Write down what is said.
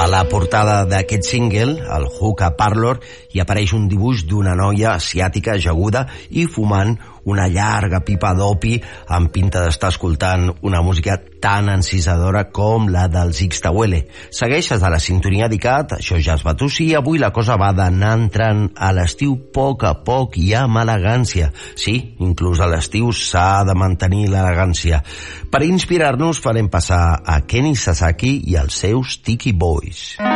la portada d'aquest single, el Hookah Parlor, hi apareix un dibuix d'una noia asiàtica ajaguda i fumant una llarga pipa d'opi amb pinta d'estar escoltant una música tan encisadora com la dels Ixtahuele. Segueixes a la sintonia d'ICAT, això ja es va tossir, i avui la cosa va d'anar entrant a l'estiu a poc i amb elegància. Sí, inclús a l'estiu s'ha de mantenir l'elegància. Per inspirar-nos farem passar a Kenny Sasaki i els seus Tiki Boys.